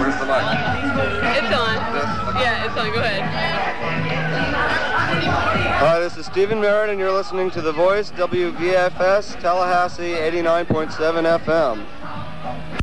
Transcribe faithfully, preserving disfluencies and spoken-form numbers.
where's the mic? It's on. This? Okay. Yeah, it's on. Go ahead. Hi, this is Stephen Merritt, and you're listening to The Voice, W V F S, Tallahassee, eighty-nine point seven F M.